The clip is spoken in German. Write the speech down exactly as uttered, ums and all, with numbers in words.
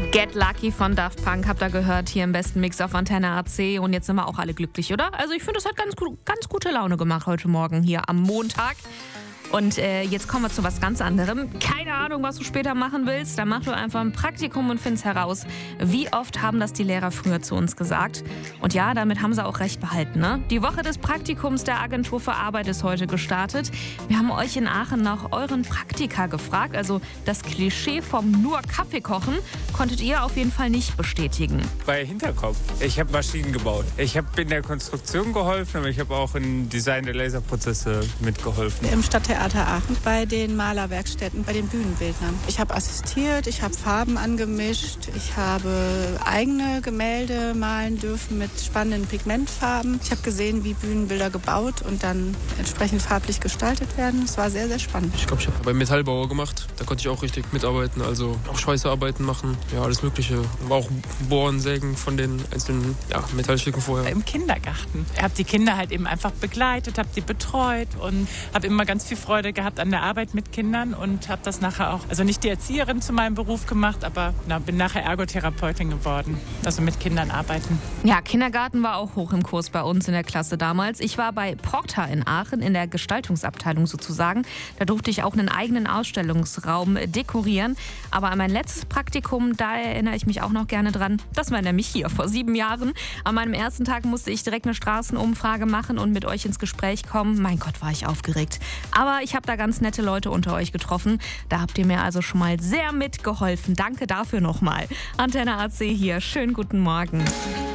Get Lucky von Daft Punk habt ihr gehört hier im besten Mix auf Antenne A C und jetzt sind wir auch alle glücklich, oder? Also ich finde, es hat ganz, ganz gute Laune gemacht heute Morgen hier am Montag. Und äh, jetzt kommen wir zu was ganz anderem. Keine Ahnung, was du später machen willst. Dann mach du einfach ein Praktikum und find's heraus. Wie oft haben das die Lehrer früher zu uns gesagt? Und ja, damit haben sie auch recht behalten, ne? Die Woche des Praktikums der Agentur für Arbeit ist heute gestartet. Wir haben euch in Aachen nach euren Praktika gefragt. Also das Klischee vom nur Kaffee kochen konntet ihr auf jeden Fall nicht bestätigen. Bei Hinterkopf. Ich habe Maschinen gebaut. Ich habe in der Konstruktion geholfen, aber ich habe auch im Design der Laserprozesse mitgeholfen. Im Stadttheater Aachen, bei den Malerwerkstätten, bei den Bühnenbildnern. Ich habe assistiert, ich habe Farben angemischt, ich habe eigene Gemälde malen dürfen mit spannenden Pigmentfarben. Ich habe gesehen, wie Bühnenbilder gebaut und dann entsprechend farblich gestaltet werden. Es war sehr, sehr spannend. Ich glaube, ich habe beim Metallbauer gemacht. Da konnte ich auch richtig mitarbeiten, also auch Schweißarbeiten machen, ja, alles Mögliche. Aber auch Bohren, Sägen von den einzelnen ja, Metallstücken vorher. Im Kindergarten. Ich habe die Kinder halt eben einfach begleitet, habe die betreut und habe immer ganz viel Freude gehabt an der Arbeit mit Kindern und habe das nachher auch, also nicht die Erzieherin zu meinem Beruf gemacht, aber na, bin nachher Ergotherapeutin geworden, also mit Kindern arbeiten. Ja, Kindergarten war auch hoch im Kurs bei uns in der Klasse damals. Ich war bei Porta in Aachen in der Gestaltungsabteilung sozusagen. Da durfte ich auch einen eigenen Ausstellungsraum dekorieren. Aber an mein letztes Praktikum, da erinnere ich mich auch noch gerne dran. Das war nämlich hier vor sieben Jahren. An meinem ersten Tag musste ich direkt eine Straßenumfrage machen und mit euch ins Gespräch kommen. Mein Gott, war ich aufgeregt. Aber ich habe da ganz nette Leute unter euch getroffen. Da habt ihr mir also schon mal sehr mitgeholfen. Danke dafür nochmal. Antenne A C hier. Schönen guten Morgen.